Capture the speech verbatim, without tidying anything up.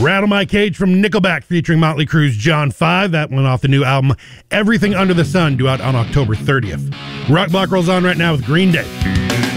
Rattle My Cage from Nickelback featuring Motley Crue's John five. That one off the new album Everything Under the Sun, due out on October thirtieth. Rock Block rolls on right now with Green Day.